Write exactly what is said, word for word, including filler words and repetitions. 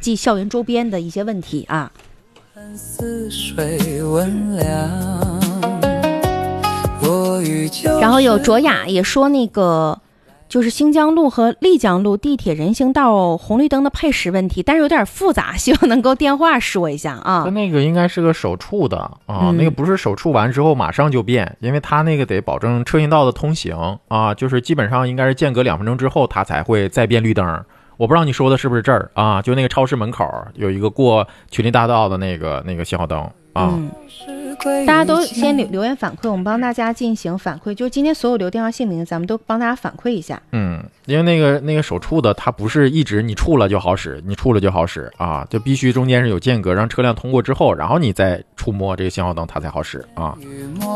际校园周边的一些问题啊。然后有卓雅也说那个就是新疆路和丽江路地铁人行道红绿灯的配时问题，但是有点复杂，希望能够电话说一下啊。 它那个应该是个手触的啊、嗯，那个不是手触完之后马上就变，因为它那个得保证车行道的通行啊，就是基本上应该是间隔两分钟之后它才会再变绿灯。我不知道你说的是不是这儿啊？就那个超市门口有一个过群力大道的那个那个信号灯啊。 嗯，大家都先留留言反馈，我们帮大家进行反馈，就是今天所有留电话姓名，咱们都帮大家反馈一下。 嗯，因为那个那个手触的，它不是一直你触了就好使，你触了就好使啊，就必须中间是有间隔，让车辆通过之后，然后你再触摸这个信号灯，它才好使啊。